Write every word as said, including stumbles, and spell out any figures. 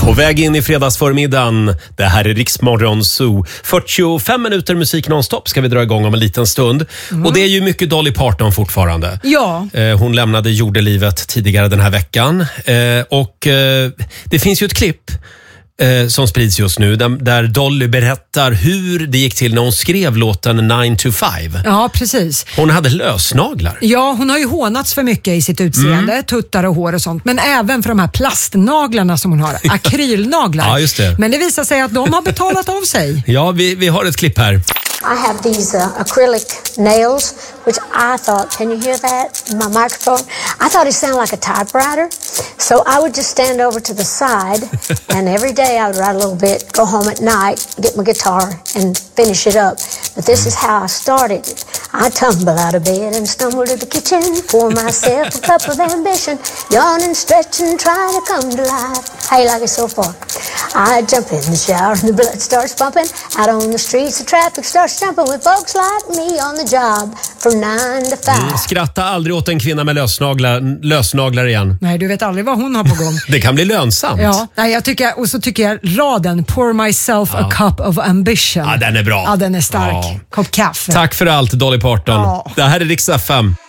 På väg in i fredagsförmiddagen. Det här är Riksmorgon Zoo. fyrtiofem minuter musik nonstop ska vi dra igång om en liten stund. Mm. Och det är ju mycket Dolly Parton fortfarande. Ja. Eh, hon lämnade jordelivet tidigare den här veckan. Eh, och eh, det finns ju ett klipp eh, som sprids just nu där, där Dolly berättar hur det gick till när hon skrev låten nine to five. Ja, precis. Hon hade lösnaglar. Ja, hon har ju hånats för mycket i sitt utseende, mm. tuttar och hår och sånt. Men även för de här plastnaglarna som hon har, akrylnaglar. Ja, just det. Men det visar sig att de har betalat av sig. Ja, vi, vi har ett klipp här. I have these uh, acrylic nails, which I thought, can you hear that? My microphone? I thought it sounded like a typewriter. So I would just stand over to the side, and every day I would write a little bit, go home at night, get my guitar, and finish it up. But this is how I started it. I tumble out of bed and stumble to the kitchen, pour myself a cup of ambition, yawn and stretch and try to come to life. How you like it so far? I jump in the shower and the blood starts pumping. Out on the streets the traffic starts jumping with folks like me on the job from nine to five. Mm, skratta aldrig åt en kvinna med lösnaglar, lösnaglar igen. Nej, du vet aldrig vad hon har på gång. Det kan bli lönsamt. Ja, nej, jag tycker, och så tycker jag raden, pour myself Ja. a cup of ambition. Ja, den är bra. Ja, den är stark. Ja. Kopp kaffe. Tack för allt, Dolly Parton. Ja. Det här är Rix F M.